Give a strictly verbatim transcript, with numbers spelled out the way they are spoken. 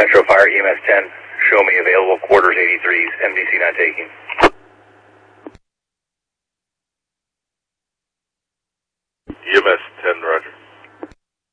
Metro Fire E M S ten, show me available quarters eighty-threes, M D C not taking. E M S ten, roger.